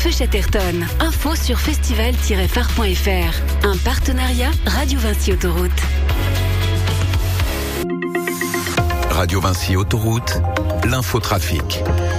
Feu Chatterton. Info sur festival-phare.fr. Un partenariat Radio Vinci Autoroute. Radio Vinci Autoroute, l'infotrafic.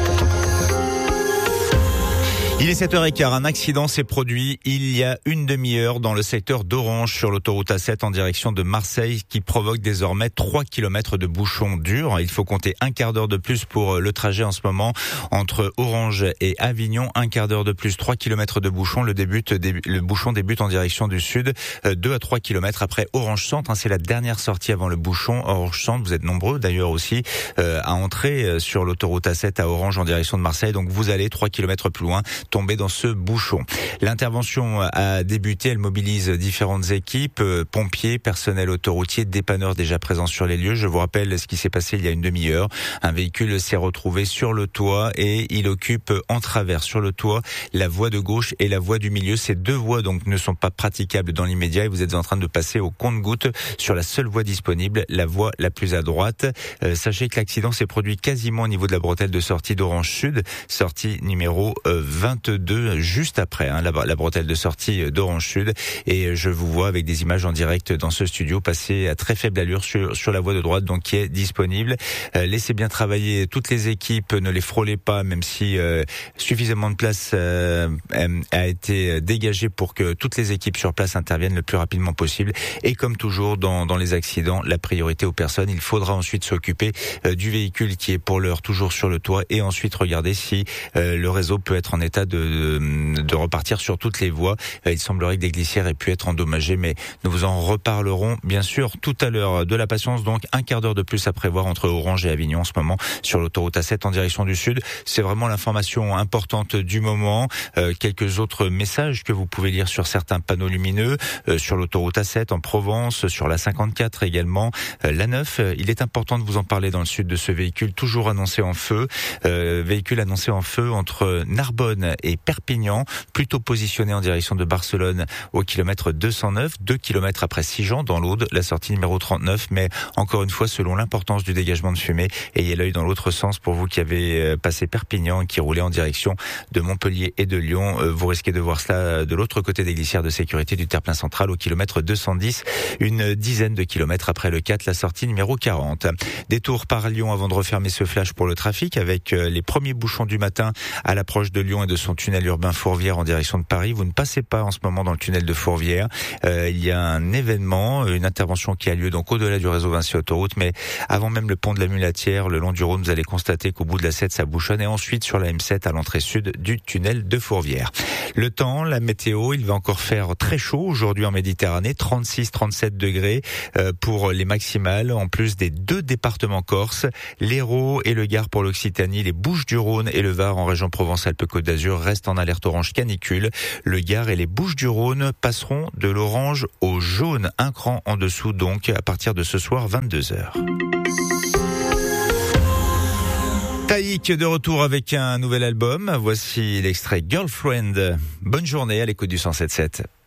Il est 7h15, un accident s'est produit il y a une demi-heure dans le secteur d'Orange sur l'autoroute A7 en direction de Marseille qui provoque désormais 3 km de bouchons durs. Il faut compter un quart d'heure de plus pour le trajet en ce moment entre Orange et Avignon. Un quart d'heure de plus, 3 km de bouchons. Le bouchon débute en direction du sud, 2 à 3 km après Orange Centre. C'est la dernière sortie avant le bouchon. Orange Centre, vous êtes nombreux d'ailleurs aussi à entrer sur l'autoroute A7 à Orange en direction de Marseille. Donc vous allez 3 km plus loin, tomber dans ce bouchon. L'intervention a débuté, elle mobilise différentes équipes, pompiers, personnel autoroutier, dépanneurs déjà présents sur les lieux. Je vous rappelle ce qui s'est passé il y a une demi-heure. Un véhicule s'est retrouvé sur le toit et il occupe en travers sur le toit la voie de gauche et la voie du milieu. Ces deux voies donc ne sont pas praticables dans l'immédiat et vous êtes en train de passer au compte-gouttes sur la seule voie disponible, la voie la plus à droite. Sachez que l'accident s'est produit quasiment au niveau de la bretelle de sortie d'Orange Sud, sortie numéro 22, juste après la bretelle de sortie d'Orange Sud. Et je vous vois avec des images en direct dans ce studio passer à très faible allure sur la voie de droite, donc qui est disponible. Laissez bien travailler toutes les équipes, ne les frôlez pas, même si suffisamment de place a été dégagée pour que toutes les équipes sur place interviennent le plus rapidement possible. Et comme toujours dans les accidents, la priorité aux personnes. Il faudra ensuite s'occuper du véhicule qui est pour l'heure toujours sur le toit et ensuite regarder si le réseau peut être en état de repartir sur toutes les voies. Il semblerait que des glissières aient pu être endommagées, mais nous vous en reparlerons bien sûr tout à l'heure. De la patience donc, un quart d'heure de plus à prévoir entre Orange et Avignon en ce moment sur l'autoroute A7 en direction du sud. C'est vraiment l'information importante du moment. Quelques autres messages que vous pouvez lire sur certains panneaux lumineux sur l'autoroute A7 en Provence, sur la 54 également, la 9. Il est important de vous en parler dans le sud de ce véhicule toujours annoncé en feu. Véhicule annoncé en feu entre Narbonne et Perpignan, plutôt positionné en direction de Barcelone au kilomètre 209, 2 km après Sigean dans l'Aude, la sortie numéro 39, mais encore une fois, selon l'importance du dégagement de fumée, ayez l'œil dans l'autre sens pour vous qui avez passé Perpignan et qui roulez en direction de Montpellier et de Lyon. Vous risquez de voir cela de l'autre côté des glissières de sécurité du terre-plein central au kilomètre 210, une dizaine de kilomètres après le 4, la sortie numéro 40. Détour par Lyon avant de refermer ce flash pour le trafic avec les premiers bouchons du matin à l'approche de Lyon et de son tunnel urbain Fourvière en direction de Paris. Vous ne passez pas en ce moment dans le tunnel de Fourvière. Il y a un événement, une intervention qui a lieu donc au-delà du réseau Vinci Autoroute, mais avant même le pont de la Mulatière, le long du Rhône, vous allez constater qu'au bout de la 7, ça bouchonne et ensuite sur la M7 à l'entrée sud du tunnel de Fourvière. Le temps, la météo, il va encore faire très chaud aujourd'hui en Méditerranée, 36-37 degrés pour les maximales, en plus des deux départements corses, l'Hérault et le Gard pour l'Occitanie, les Bouches-du-Rhône et le Var en région Provence-Alpes-Côte d'Azur restent en alerte orange canicule. Le Gard et les Bouches-du-Rhône passeront de l'orange au jaune, un cran en dessous donc à partir de ce soir 22h. Taïk de retour avec un nouvel album. Voici l'extrait Girlfriend. Bonne journée à l'écoute du 107.7.